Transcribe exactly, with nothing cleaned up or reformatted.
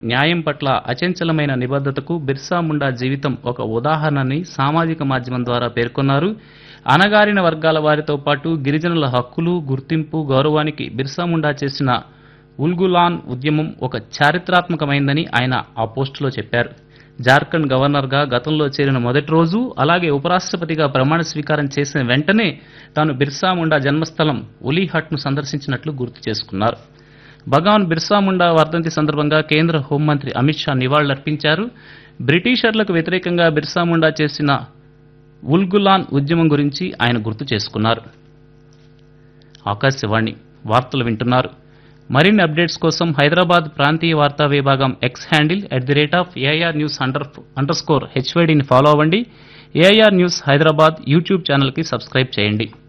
న్యాయం పట్ల అచంచలమైన నిబద్ధతకు బిర్సా ముండా జీవితం ఒక ఉదాహరణని సామాజిక మాధ్యమం ద్వారా పేర్కొన్నారు. అణగారిన వర్గాల వారితో పాటు గిరిజనుల హక్కులు, గుర్తింపు, గౌరవానికి బిర్సా ముండా చేసిన ఉల్గులాన్ ఉద్యమం ఒక చారిత్రాత్మకమైందని ఆయన ఆ పోస్టులో చెప్పారు. జార్ఖండ్ గవర్నర్గా గతంలో చేరిన మొదటి రోజు, అలాగే ఉపరాష్ట్రపతిగా ప్రమాణ స్వీకారం చేసిన వెంటనే తాను బిర్సా ముండా జన్మస్థలం ఉలీహట్ను సందర్శించినట్లు గుర్తు చేసుకున్నారు. భగవాన్ బిర్సా ముండా వర్ధంతి సందర్భంగా కేంద్ర హోంమంత్రి అమిత్ షా నివాళులర్పించారు. బ్రిటిషర్లకు వ్యతిరేకంగా బిర్సా ముండా చేసిన ఉల్గులాన్ ఉద్యమం గురించి ఆయన గుర్తు చేసుకున్నారు. ఆకాశవాణి వార్తలు వింటున్నారు. మరిన్ని అప్డేట్స్ కోసం హైదరాబాద్ ప్రాంతీయ వార్తా విభాగం X handle at the rate of AIR news under under score హెచ్వైడీని follow అవ్వండి. ఏఐఆర్ న్యూస్ హైదరాబాద్ యూట్యూబ్ ఛానల్కి సబ్స్క్రైబ్ చేయండి.